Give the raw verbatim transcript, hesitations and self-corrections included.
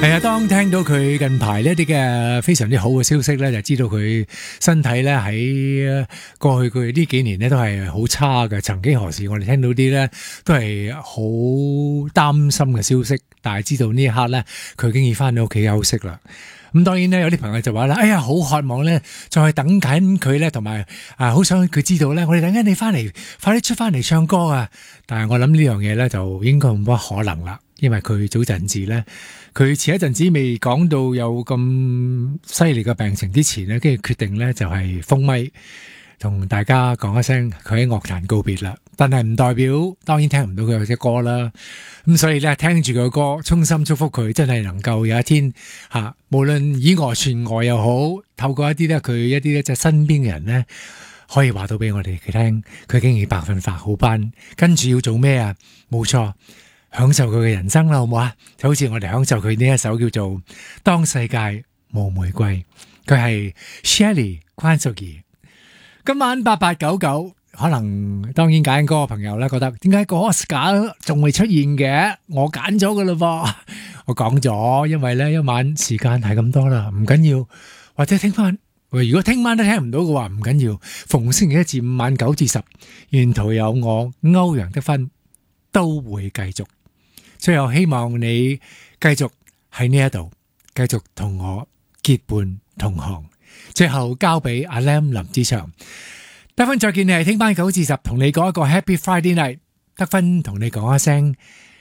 係啊，當聽到佢近排呢啲嘅非常之好嘅消息咧，就知道佢身體咧喺過去佢呢幾年咧都係好差嘅。曾經何時我哋聽到啲咧都係好擔心嘅消息，但係知道呢一刻咧佢已經要翻到屋企休息啦。咁當然咧有啲朋友就話啦，哎呀好渴望咧再等緊佢咧，同埋啊好想佢知道咧，我哋等緊你翻嚟，快啲出翻嚟唱歌啊！但係我諗呢樣嘢咧就應該冇乜可能啦。因為佢早陣時咧，佢前一陣子未講到有咁犀利嘅病情之前咧，跟住決定咧就係封咪同大家講一聲佢喺樂壇告別啦。但係唔代表當然聽唔到佢有隻歌啦。咁所以咧聽住佢嘅歌，衷心祝福佢真係能夠有一天嚇、啊，無論以訛傳訛又好，透過一啲咧佢一啲咧即係身邊嘅人咧，可以話到俾我哋聽，佢經已百分百好班，跟住要做咩啊？冇錯。享受佢嘅人生啦，好唔好啊？就好似我哋享受佢呢一首叫做《當世界無玫瑰》，佢係 Shelly 關淑怡。今晚八八九九，可能當然揀歌嘅朋友咧，覺得點解個 Oscar 仲未出現嘅？我揀咗噶啦噃，我講咗，因為咧一晚時間係咁多啦，唔緊要，或者聽翻。如果聽晚都聽唔到嘅話，唔緊要，逢星期一至五晚九至十，沿途有我歐陽德芬都會繼續。最後希望你繼續喺呢一度，繼續同我結伴同行。最後交俾阿 Lam 林子祥，得分再見你係聽晚九至十，同你講一個 Happy Friday Night。得分同你講一聲